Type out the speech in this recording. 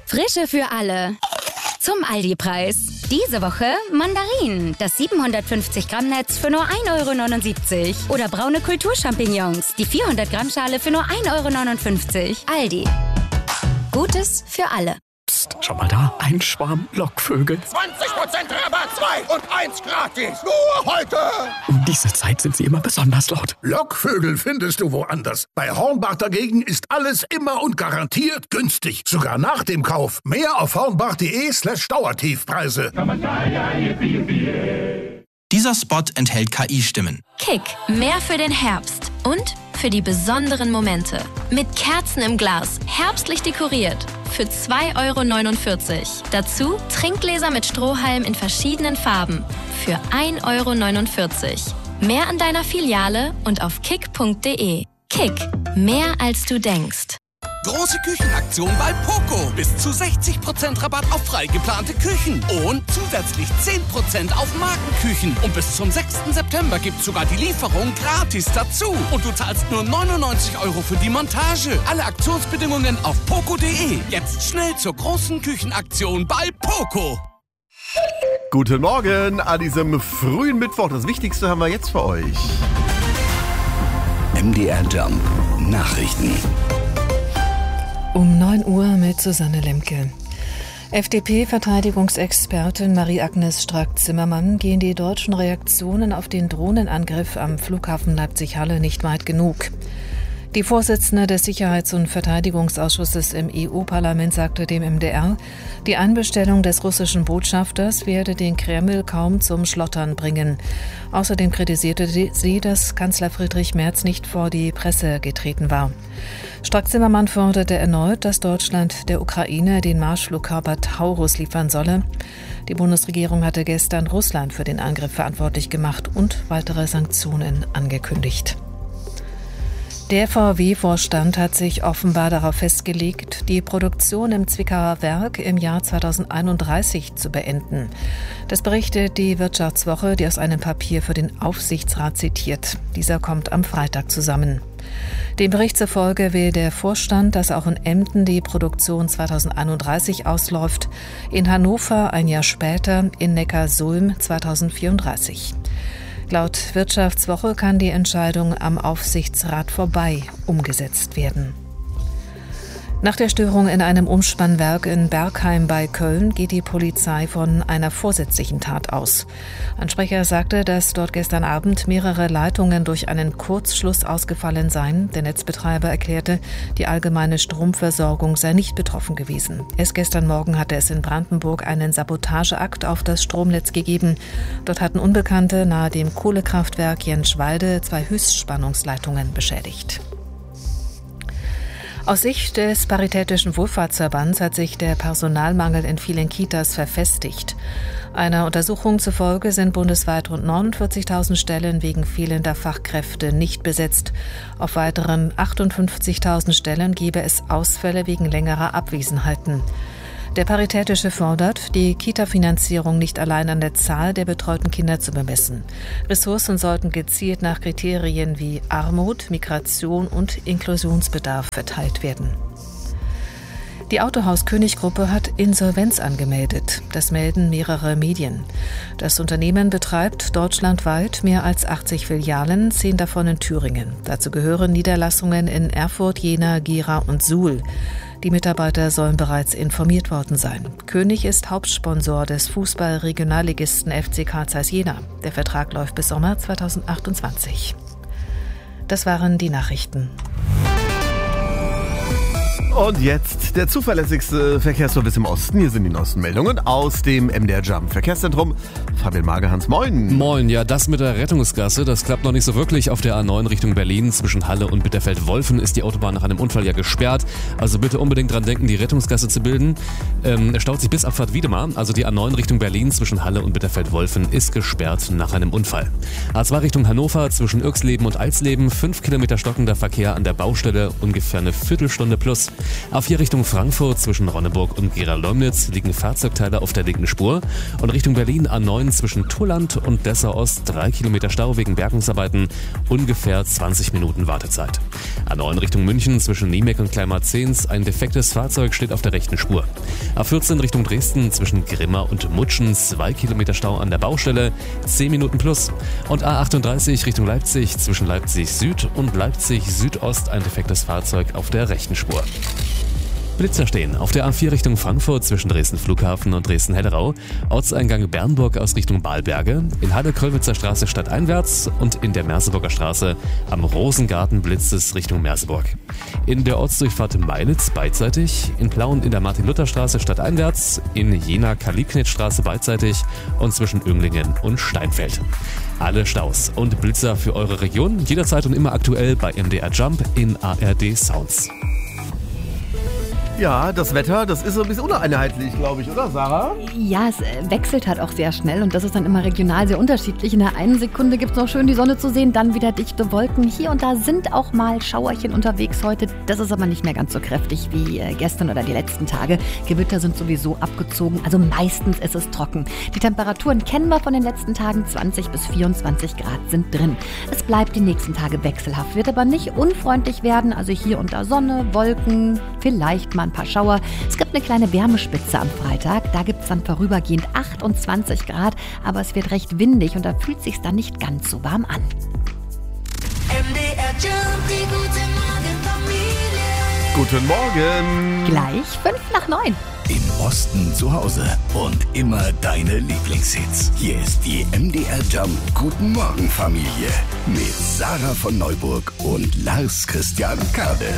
Frische für alle. Zum Aldi-Preis. Diese Woche Mandarinen, das 750 Gramm Netz für nur 1,79 €. Oder braune Kulturchampignons, die 400 Gramm Schale für nur 1,59 €. Aldi. Gutes für alle. Psst, schau mal da, ein Schwarm Lockvögel. 20% Rabatt, 2 und 1 gratis. Nur heute. Um diese Zeit sind sie immer besonders laut. Lockvögel findest du woanders. Bei Hornbach dagegen ist alles immer und garantiert günstig. Sogar nach dem Kauf. Mehr auf hornbach.de/Dauertiefpreise. Dieser Spot enthält KI-Stimmen. Kick, mehr für den Herbst und für die besonderen Momente. Mit Kerzen im Glas, herbstlich dekoriert. Für 2,49 €. Dazu Trinkgläser mit Strohhalm in verschiedenen Farben. Für 1,49 €. Mehr an deiner Filiale und auf kick.de. Kick, mehr als du denkst. Große Küchenaktion bei Poco. Bis zu 60% Rabatt auf frei geplante Küchen. Und zusätzlich 10% auf Markenküchen. Und bis zum 6. September gibt's sogar die Lieferung gratis dazu. Und du zahlst nur 99 € für die Montage. Alle Aktionsbedingungen auf poco.de. Jetzt schnell zur großen Küchenaktion bei Poco. Guten Morgen an diesem frühen Mittwoch. Das Wichtigste haben wir jetzt für euch. MDR Jump Nachrichten. Um 9 Uhr mit Susanne Lemke. FDP-Verteidigungsexpertin Marie-Agnes Strack-Zimmermann gehen die deutschen Reaktionen auf den Drohnenangriff am Flughafen Leipzig-Halle nicht weit genug. Die Vorsitzende des Sicherheits- und Verteidigungsausschusses im EU-Parlament sagte dem MDR, die Einbestellung des russischen Botschafters werde den Kreml kaum zum Schlottern bringen. Außerdem kritisierte sie, dass Kanzler Friedrich Merz nicht vor die Presse getreten war. Strack-Zimmermann forderte erneut, dass Deutschland der Ukraine den Marschflugkörper Taurus liefern solle. Die Bundesregierung hatte gestern Russland für den Angriff verantwortlich gemacht und weitere Sanktionen angekündigt. Der VW-Vorstand hat sich offenbar darauf festgelegt, die Produktion im Zwickauer Werk im Jahr 2031 zu beenden. Das berichtet die Wirtschaftswoche, die aus einem Papier für den Aufsichtsrat zitiert. Dieser kommt am Freitag zusammen. Dem Bericht zufolge will der Vorstand, dass auch in Emden die Produktion 2031 ausläuft, in Hannover ein Jahr später, in Neckarsulm 2034. Laut Wirtschaftswoche kann die Entscheidung am Aufsichtsrat vorbei umgesetzt werden. Nach der Störung in einem Umspannwerk in Bergheim bei Köln geht die Polizei von einer vorsätzlichen Tat aus. Ein Sprecher sagte, dass dort gestern Abend mehrere Leitungen durch einen Kurzschluss ausgefallen seien. Der Netzbetreiber erklärte, die allgemeine Stromversorgung sei nicht betroffen gewesen. Erst gestern Morgen hatte es in Brandenburg einen Sabotageakt auf das Stromnetz gegeben. Dort hatten Unbekannte nahe dem Kohlekraftwerk Jenschwalde 2 Höchstspannungsleitungen beschädigt. Aus Sicht des Paritätischen Wohlfahrtsverbands hat sich der Personalmangel in vielen Kitas verfestigt. Einer Untersuchung zufolge sind bundesweit rund 49.000 Stellen wegen fehlender Fachkräfte nicht besetzt. Auf weiteren 58.000 Stellen gebe es Ausfälle wegen längerer Abwesenheiten. Der Paritätische fordert, die Kita-Finanzierung nicht allein an der Zahl der betreuten Kinder zu bemessen. Ressourcen sollten gezielt nach Kriterien wie Armut, Migration und Inklusionsbedarf verteilt werden. Die Autohaus König Gruppe hat Insolvenz angemeldet. Das melden mehrere Medien. Das Unternehmen betreibt deutschlandweit mehr als 80 Filialen, 10 davon in Thüringen. Dazu gehören Niederlassungen in Erfurt, Jena, Gera und Suhl. Die Mitarbeiter sollen bereits informiert worden sein. König ist Hauptsponsor des Fußball-Regionalligisten FC Carl Zeiss Jena. Der Vertrag läuft bis Sommer 2028. Das waren die Nachrichten. Und jetzt der zuverlässigste Verkehrsservice im Osten. Hier sind die neuesten Meldungen aus dem MDR Jump Verkehrszentrum. Fabian Magerhans, moin. Moin, ja, das mit der Rettungsgasse, das klappt noch nicht so wirklich. Auf der A9 Richtung Berlin zwischen Halle und Bitterfeld-Wolfen ist die Autobahn nach einem Unfall ja gesperrt. Also bitte unbedingt dran denken, die Rettungsgasse zu bilden. Es staut sich bis Abfahrt Wiedemar. Also die A9 Richtung Berlin zwischen Halle und Bitterfeld-Wolfen ist gesperrt nach einem Unfall. A2 Richtung Hannover zwischen Irxleben und Alsleben. 5 Kilometer stockender Verkehr an der Baustelle, ungefähr eine Viertelstunde plus. A4 Richtung Frankfurt zwischen Ronneburg und Gera-Leumnitz liegen Fahrzeugteile auf der linken Spur. Und Richtung Berlin A9 zwischen Tulland und Dessau Ost 3 Kilometer Stau wegen Bergungsarbeiten, ungefähr 20 Minuten Wartezeit. A9 Richtung München zwischen Niemeck und Kleinmarzens, ein defektes Fahrzeug steht auf der rechten Spur. A14 Richtung Dresden zwischen Grimma und Mutschen 2 Kilometer Stau an der Baustelle, 10 Minuten plus. Und A38 Richtung Leipzig zwischen Leipzig Süd und Leipzig Südost ein defektes Fahrzeug auf der rechten Spur. Blitzer stehen auf der A4 Richtung Frankfurt zwischen Dresden Flughafen und Dresden-Hellerau, Ortseingang Bernburg aus Richtung Balberge, in Halle-Kröllwitzer Straße stadteinwärts und in der Merseburger Straße am Rosengarten blitzt es Richtung Merseburg. In der Ortsdurchfahrt Meilitz beidseitig, in Plauen in der Martin-Luther-Straße stadteinwärts, in Jena-Karl-Liebknecht-Straße beidseitig und zwischen Önglingen und Steinfeld. Alle Staus und Blitzer für eure Region jederzeit und immer aktuell bei MDR Jump in ARD Sounds. Ja, das Wetter, das ist so ein bisschen uneinheitlich, glaube ich, oder Sarah? Ja, es wechselt halt auch sehr schnell und das ist dann immer regional sehr unterschiedlich. In der einen Sekunde gibt es noch schön die Sonne zu sehen, dann wieder dichte Wolken. Hier und da sind auch mal Schauerchen unterwegs heute. Das ist aber nicht mehr ganz so kräftig wie gestern oder die letzten Tage. Gewitter sind sowieso abgezogen, also meistens ist es trocken. Die Temperaturen kennen wir von den letzten Tagen, 20 bis 24 Grad sind drin. Es bleibt die nächsten Tage wechselhaft, wird aber nicht unfreundlich werden. Also hier und da Sonne, Wolken, vielleicht mal ein paar Schauer. Es gibt eine kleine Wärmespitze am Freitag. Da gibt es dann vorübergehend 28 Grad, aber es wird recht windig und da fühlt es sich dann nicht ganz so warm an. MDR Jump, die gute Morgenfamilie. Guten Morgen. Gleich 8:55. Im Osten zu Hause und immer deine Lieblingshits. Hier ist die MDR Jump Guten Morgen Familie mit Sarah von Neuburg und Lars Christian Kade.